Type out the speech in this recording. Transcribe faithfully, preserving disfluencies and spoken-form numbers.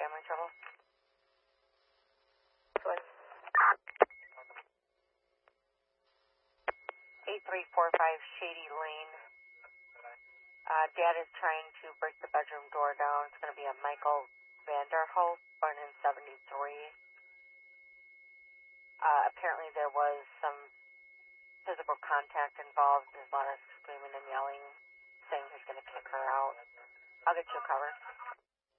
family trouble? eight three four five Shady Lane. Uh, Dad is trying to break the bedroom door down. It's going to be a Michael Vanderholt, born in seventy-three. Uh, apparently there was some physical contact involved. There's a lot of screaming and yelling, saying he's going to kick her out. I'll get you covered.